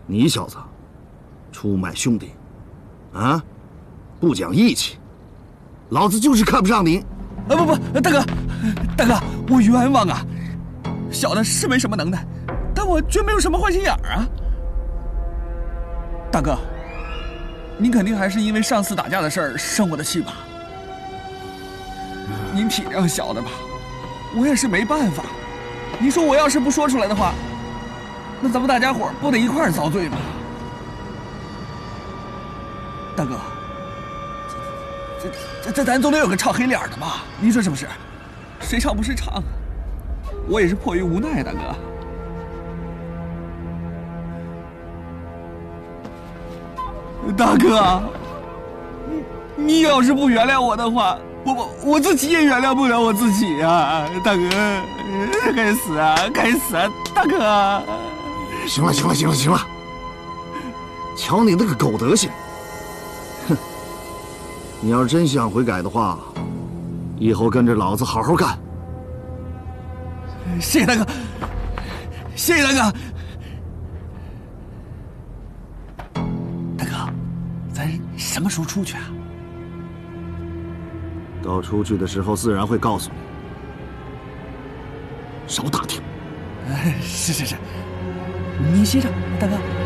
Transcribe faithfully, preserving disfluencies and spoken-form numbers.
你小子出卖兄弟，啊，不讲义气，老子就是看不上你。 啊不不，大哥，大哥，我冤枉啊！小的是没什么能耐，但我绝没有什么坏心眼儿啊。大哥，您肯定还是因为上次打架的事儿生我的气吧？您体谅小的吧，我也是没办法。你说我要是不说出来的话，那咱们大家伙不得一块儿遭罪吗？大哥，这这这咱总得有个唱黑脸的吧？你说是不是？谁唱不是唱啊？我也是迫于无奈，大哥。大哥，你你要是不原谅我的话，我我我自己也原谅不了我自己啊！大哥，该死啊，该死啊！大哥， 行了行了行了行了，瞧你那个狗德行！哼，你要是真想悔改的话，以后跟着老子好好干。 谢谢大哥，谢谢大哥。大哥，咱什么时候出去啊？ 到出去的时候自然会告诉你，少打听。 是是是，你歇着，大哥。